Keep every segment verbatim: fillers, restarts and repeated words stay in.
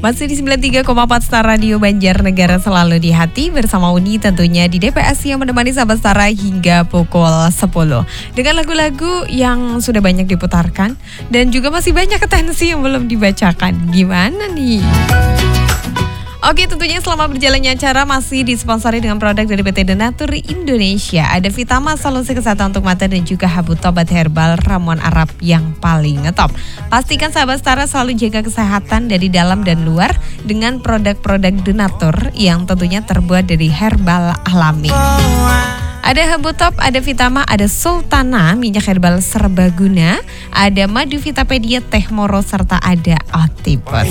Masih di sembilan puluh tiga koma empat Star Radio Banjarnegara, selalu di hati bersama Uni tentunya di D P S yang menemani sahabat Stara hingga pukul sepuluh. Dengan lagu-lagu yang sudah banyak diputarkan dan juga masih banyak atensi yang belum dibacakan. Gimana nih? Oke, tentunya selama berjalannya acara masih disponsori dengan produk dari P T Denatur Indonesia. Ada Vitama, solusi kesehatan untuk mata, dan juga Habut Obat Herbal ramuan Arab yang paling ngetop. Pastikan sahabat Stara selalu jaga kesehatan dari dalam dan luar dengan produk-produk Denatur yang tentunya terbuat dari herbal alami. Ada Habutop, ada Vitama, ada Sultana, minyak herbal serbaguna, ada Madu Vitapedia, Teh Moro, serta ada Otipus.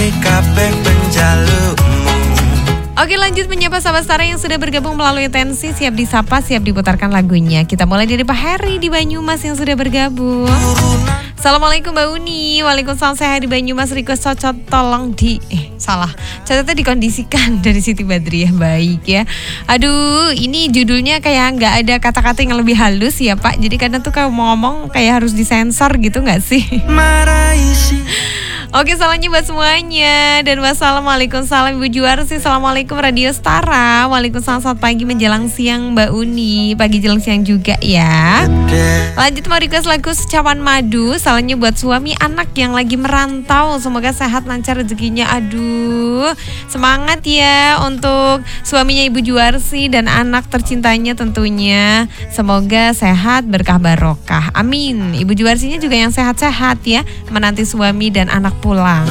Oke, lanjut menyapa sahabat Stara yang sudah bergabung melalui tensi. Siap disapa, siap diputarkan lagunya. Kita mulai dari Pak Heri di Banyumas yang sudah bergabung. Assalamualaikum Mbak Uni. Waalaikumsalam, saya di Banyumas. Request cocok tolong di Eh salah Cocoknya dikondisikan dari Siti Badriah. Baik ya. Aduh, ini judulnya kayak gak ada kata-kata yang lebih halus ya Pak. Jadi kadang tuh kalau mau ngomong kayak harus disensor gitu gak sih? Oke, salamnya buat semuanya. Dan wassalamualaikum, salam Ibu Juarsi. Assalamualaikum Radio Stara. Waalaikumsalam, selamat pagi menjelang siang Mbak Uni. Pagi jelang siang juga ya. Lanjut mau request lagu Secawan Madu. Salamnya buat suami anak yang lagi merantau. Semoga sehat, lancar rezekinya. Aduh, semangat ya untuk suaminya Ibu Juarsi dan anak tercintanya tentunya. Semoga sehat, berkah barokah. Amin. Ibu Juarsinya juga yang sehat-sehat ya, menanti suami dan anak pulang.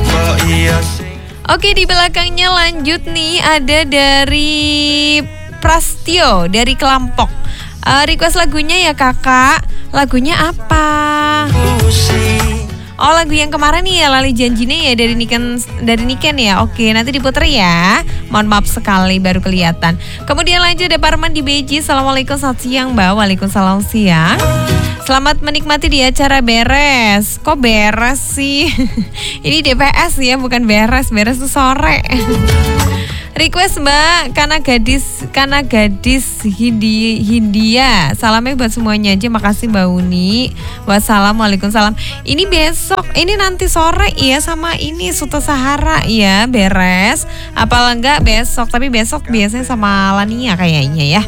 Oke, di belakangnya lanjut nih ada dari Prastio dari Kelampok. Uh, request lagunya ya kakak. Lagunya apa? Oh, lagu yang kemarin nih ya, Lali Janjinya ya, dari Niken dari Niken ya. Oke, nanti diputer ya. Mohon maaf sekali baru kelihatan. Kemudian lanjut ada Parman di Beji. Assalamualaikum, selamat siang Mbak. Waalaikumsalam siang. Selamat menikmati di acara beres. Kok beres sih? Ini D P S ya, bukan beres. Beres tuh sore. Request Mbak, karena gadis karena gadis Hindi, Hindia. Salamnya buat semuanya aja. Makasih Mbak Uni. Wassalamualaikum salam. Ini besok, ini nanti sore ya, sama ini Suto Sahara ya, beres. Apalah enggak besok, tapi besok biasanya sama Lania kayaknya ya.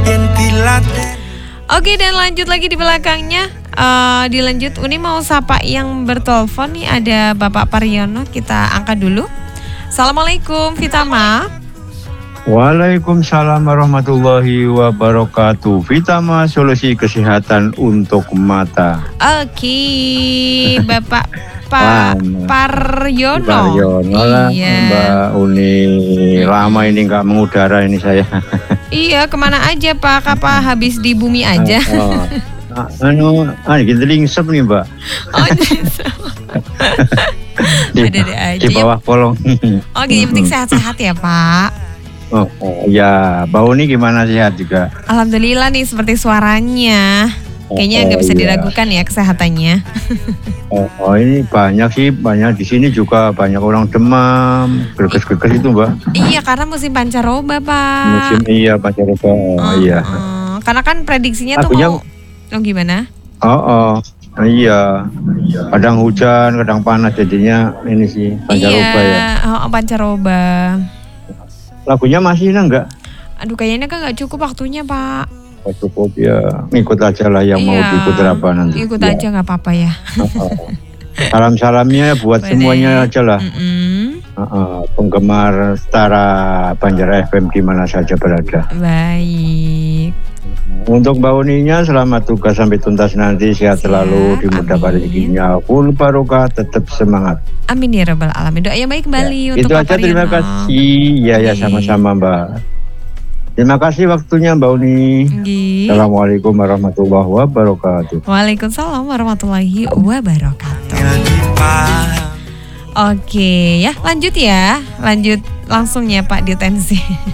Oke, dan lanjut lagi di belakangnya. Uh, dilanjut, Uni mau sapa yang bertelepon nih, ada Bapak Pariono. Kita angkat dulu. Assalamualaikum, Vitama. Waalaikumsalam warahmatullahi wabarakatuh. Vitama, solusi kesehatan untuk mata. Oke, Bapak Pak Paryono. Paryono lah, iya. Mbak Uni. Lama ini nggak mengudara ini saya. Iya, kemana aja Pak? Apa habis di bumi aja? Oh, oh. Anu, ah, kita lingsep nih Mbak. Oh, lingsep. di, di bawah kolong. Oh, yang penting sehat-sehat ya Pak. Oh, oh ya, Mbak Uni gimana, sehat juga? Alhamdulillah nih, seperti suaranya. Kayaknya nggak oh, bisa iya. diragukan ya kesehatannya. Oh, oh, ini banyak sih, banyak di sini juga banyak orang demam, gerges-gerges itu Mbak. Iya, karena musim pancaroba Pak. Musim iya pancaroba, oh, uh, iya. Uh, karena kan prediksinya Akunya, tuh mau, oh gimana? Oh, oh. Iya, kadang hujan, kadang panas, jadinya ini sih pancaroba iya, ya. Oh, pancaroba. Lagunya masih enggak? Aduh, kayaknya kan nggak cukup waktunya Pak. Oh, cukup ya, ngikut aja lah yang iya, mau diikut apa nanti. Ikut ya. aja nggak apa-apa ya. Salam-salamnya buat Bade. Semuanya aja lah. Mm-mm. Uh, uh, penggemar Stara Banjar F M di mana saja berada. Baik. Untuk Mbak Uninya selamat tugas sampai tuntas nanti, sehat Siap, selalu, dimudahkan rezekinya, full barokah, tetap semangat. Amin ya rabbal alamin. Doa yang baik kembali ya, untuk itu aja. Terima kasih. Ya ya sama-sama Mbak. Terima kasih waktunya Mbak Uni. Gih. Assalamualaikum warahmatullahi wabarakatuh. Waalaikumsalam warahmatullahi wabarakatuh. Oke ya, lanjut ya, lanjut langsung ya Pak di tensi.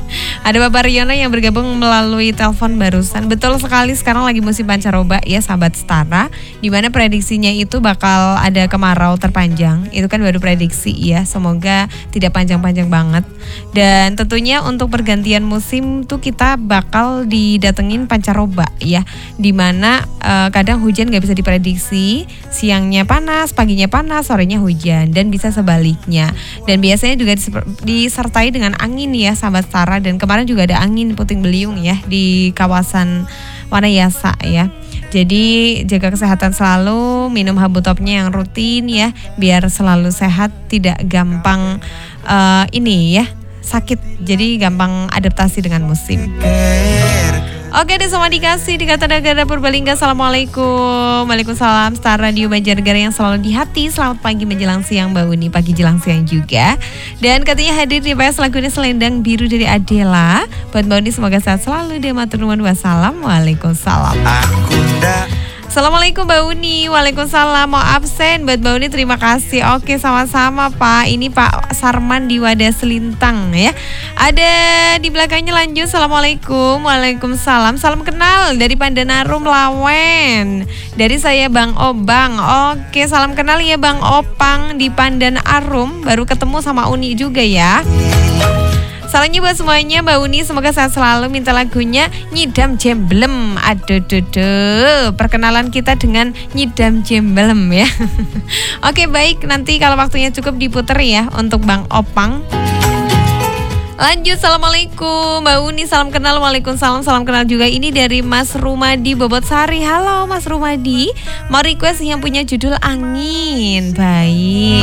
Ada Bapak Riono yang bergabung melalui telepon barusan. Betul sekali, sekarang lagi musim pancaroba ya sahabat Setara, di mana prediksinya itu bakal ada kemarau terpanjang. Itu kan baru prediksi ya, semoga tidak panjang-panjang banget. Dan tentunya untuk pergantian musim tuh kita bakal didatengin pancaroba ya, di mana uh, kadang hujan gak bisa diprediksi, siangnya panas, paginya panas, sorenya hujan, dan bisa sebaliknya. Dan biasanya juga disertai dengan angin ya sahabat Setara, dan kemarin juga ada angin puting beliung ya di kawasan Wanayasa ya. Jadi jaga kesehatan selalu, minum habutopnya yang rutin ya, biar selalu sehat, tidak gampang uh, ini ya sakit, jadi gampang adaptasi dengan musim. Oke deh, sama dikasih di Kata Negara Purbalingga. Assalamualaikum. Waalaikumsalam. Star Radio Banjarnegara yang selalu di hati. Selamat pagi menjelang siang Mbak Uni, pagi jelang siang juga. Dan katanya hadir di P S lagunya Selendang Biru dari Adela. Buat Mbak Uni semoga sehat selalu. Dia matur nuwun wassalam. Waalaikumsalam. Assalamualaikum Mbak Uni. Waalaikumsalam. Mau absen buat Mbak Uni, terima kasih. Oke, sama-sama Pak. Ini Pak Sarman di Wadah Selintang ya. Ada di belakangnya lanjut. Assalamualaikum. Waalaikumsalam. Salam kenal dari Pandanarum Lawen. Dari saya Bang Obang. Oke, salam kenal ya Bang Opang di Pandanarum. Baru ketemu sama Uni juga ya. Salamnya buat semuanya Mbak Uni, semoga sehat selalu. Minta lagunya Nyidam Jemblem. Aduh, duh, duh. Perkenalan kita dengan Nyidam Jemblem ya. Oke baik, nanti kalau waktunya cukup diputer ya untuk Bang Opang. Lanjut, Assalamualaikum Mbak Uni, salam kenal. Waalaikumsalam, salam kenal juga. Ini dari Mas Rumadi Bobot Sari. Halo Mas Rumadi, mau request yang punya judul Angin. Baik,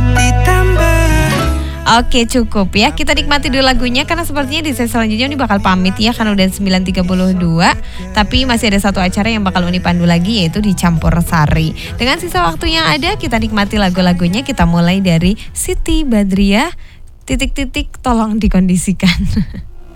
oke cukup ya, kita nikmati dulu lagunya. Karena sepertinya di sesi selanjutnya ini bakal pamit ya, karena udah sembilan tiga puluh dua. Tapi masih ada satu acara yang bakal Uni pandu lagi, yaitu di Campur Sari. Dengan sisa waktu yang ada, kita nikmati lagu-lagunya. Kita mulai dari Siti Badriah, titik-titik tolong dikondisikan.